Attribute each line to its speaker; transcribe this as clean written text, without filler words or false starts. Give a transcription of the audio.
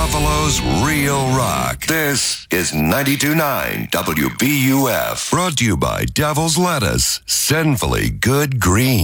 Speaker 1: Buffalo's real rock. This is 92.9 WBUF. Brought to you by Devil's Lettuce. Sinfully good green.